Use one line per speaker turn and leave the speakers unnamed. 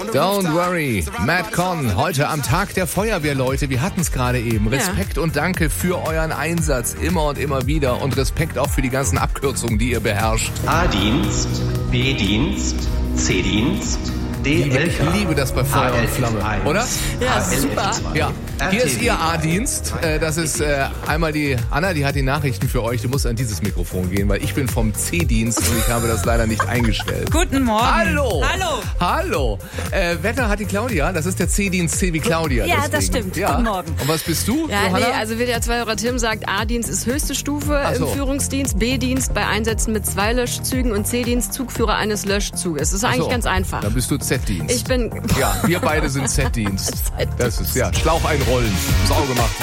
Don't worry, Matt Con, heute am Tag der Feuerwehrleute. Wir hatten es gerade eben. Respekt und danke für euren Einsatz immer und immer wieder und Respekt auch für die ganzen Abkürzungen, die ihr beherrscht.
A-Dienst, B-Dienst, C-Dienst,
Ich liebe das bei Feuer und Flamme, oder?
Ja, super.
Ja, hier ist Ihr A-Dienst. Das ist einmal die Anna, die hat die Nachrichten für euch. Du musst an dieses Mikrofon gehen, weil ich bin vom C-Dienst und ich habe das leider nicht eingestellt.
Guten Morgen.
Hallo.
Hallo.
Hallo. Wetter hat die Claudia. Das ist der C-Dienst, C wie Claudia.
Ja,
deswegen.
das stimmt.
Ja.
Guten Morgen.
Und was bist du,
Ja,
Johanna?
nee, also WDR-2-Hörer Tim sagt, A-Dienst ist höchste Stufe
Ach so.
im Führungsdienst, B-Dienst bei Einsätzen mit 2 Löschzügen und C-Dienst Zugführer eines Löschzuges. Das ist eigentlich
So,
ganz einfach.
Dann bist du Z-Dienst.
Ich bin...
Ja, wir beide sind Z-Dienst. Das ist, ja, Schlauch einrollen, ins Auge gemacht.